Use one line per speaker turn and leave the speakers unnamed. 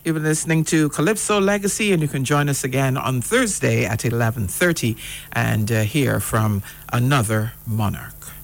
You've been listening to Calypso Legacy, and you can join us again on Thursday at 11:30 and hear from another monarch.